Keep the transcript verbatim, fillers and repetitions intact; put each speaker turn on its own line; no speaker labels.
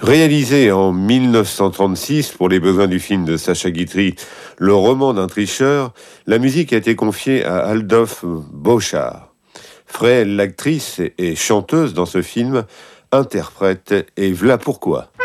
Réalisé en mille neuf cent trente-six pour les besoins du film de Sacha Guitry, Le roman d'un tricheur, la musique a été confiée à Adolphe Bauchard. Frey, l'actrice et chanteuse dans ce film, interprète et v'là pourquoi.